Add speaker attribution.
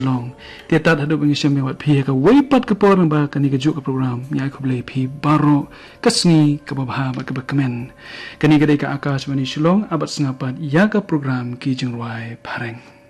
Speaker 1: long dia tak ada bagi siam mewat phi ka weipat ke por ba kani ke juk ke program nyai ko blei phi baro kasni ke babha ba ke kemen kani ke ka akas mani shilong abat sengapat ya ka program ki jingwai pareng